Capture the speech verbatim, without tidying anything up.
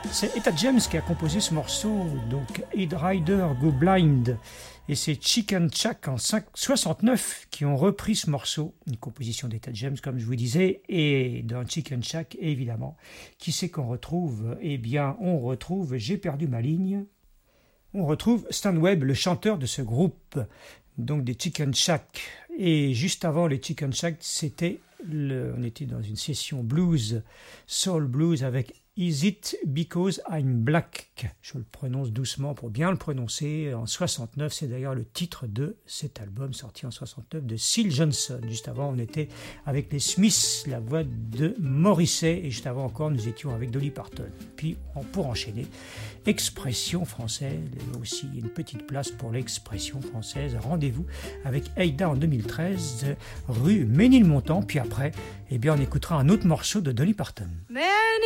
C'est Etta James qui a composé ce morceau, donc Head Rider Go Blind, et c'est Chicken Shack en soixante-neuf qui ont repris ce morceau, une composition d'Etta James comme je vous disais, et dans Chicken Shack évidemment, qui c'est qu'on retrouve? Eh bien on retrouve, j'ai perdu ma ligne, on retrouve Stan Webb, le chanteur de ce groupe, donc des Chicken Shack, et juste avant les Chicken Shack, c'était le, on était dans une session blues, soul blues avec Is It Because I'm Black? Je le prononce doucement pour bien le prononcer. En soixante-neuf, c'est d'ailleurs le titre de cet album sorti en soixante-neuf de Syl Johnson. Juste avant, on était avec les Smiths, la voix de Morrissey. Et juste avant encore, nous étions avec Dolly Parton. Puis, pour enchaîner, expression française. Aussi, une petite place pour l'expression française. Rendez-vous avec Aïda en deux mille treize, rue Ménilmontant. Puis après, eh bien, on écoutera un autre morceau de Dolly Parton. Man.